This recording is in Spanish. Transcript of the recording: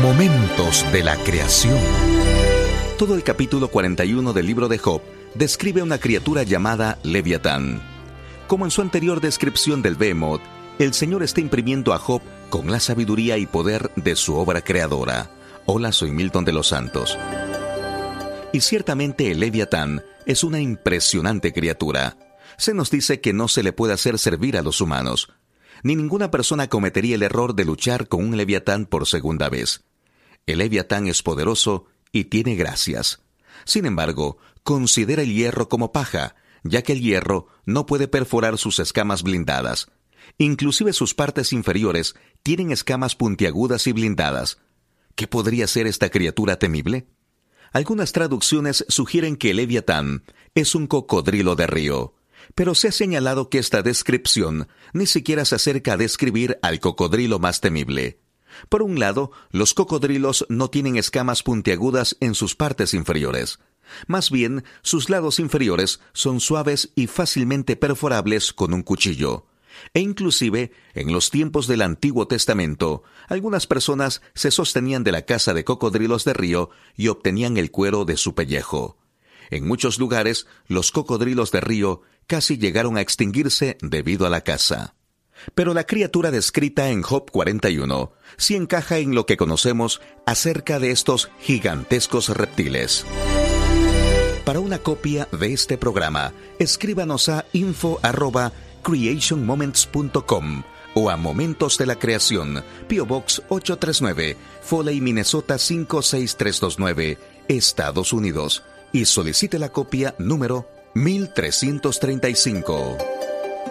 Momentos de la creación. Todo el capítulo 41 del libro de Job describe una criatura llamada Leviatán. Como en su anterior descripción del Behemoth, el Señor está imprimiendo a Job con la sabiduría y poder de su obra creadora. Hola, soy Milton de los Santos. Y ciertamente el Leviatán es una impresionante criatura. Se nos dice que no se le puede hacer servir a los humanos. Ni ninguna persona cometería el error de luchar con un Leviatán por segunda vez. El Leviatán es poderoso y tiene gracias. Sin embargo, considera el hierro como paja, ya que el hierro no puede perforar sus escamas blindadas. Inclusive sus partes inferiores tienen escamas puntiagudas y blindadas. ¿Qué podría ser esta criatura temible? Algunas traducciones sugieren que el Leviatán es un cocodrilo de río, pero se ha señalado que esta descripción ni siquiera se acerca a describir al cocodrilo más temible. Por un lado, los cocodrilos no tienen escamas puntiagudas en sus partes inferiores. Más bien, sus lados inferiores son suaves y fácilmente perforables con un cuchillo. E inclusive, en los tiempos del Antiguo Testamento, algunas personas se sostenían de la caza de cocodrilos de río y obtenían el cuero de su pellejo. En muchos lugares, los cocodrilos de río casi llegaron a extinguirse debido a la caza. Pero la criatura descrita en Job 41 sí encaja en lo que conocemos acerca de estos gigantescos reptiles. Para una copia de este programa, escríbanos a info@creationmoments.com o a Momentos de la Creación, P.O. Box 839, Foley, Minnesota 56329, Estados Unidos, y solicite la copia número 1335.